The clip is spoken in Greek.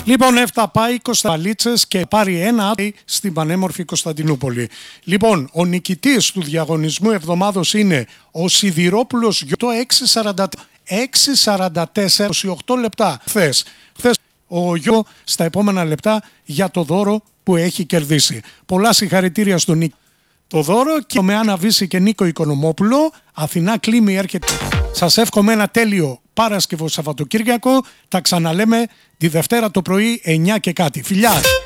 Λοιπόν, έφτα πάει Κωνσταντίτσες και πάρει ένα άτομο στην πανέμορφη Κωνσταντινούπολη. Λοιπόν, ο νικητής του διαγωνισμού εβδομάδος είναι ο Σιδηρόπουλος Γιώτο 6.44, 28 λεπτά. Χθες ο Γιώ στα επόμενα λεπτά για το δώρο που έχει κερδίσει. Πολλά συγχαρητήρια στον Νίκο. Το δώρο και με Άννα Βύση και Νίκο Οικονομόπουλο. Αθηνά Κλίμη έρχεται. Σας εύχομαι ένα τέλειο Παρασκευό Σαββατοκύριακο. Τα ξαναλέμε τη Δευτέρα το πρωί 9 και κάτι. Φιλιά!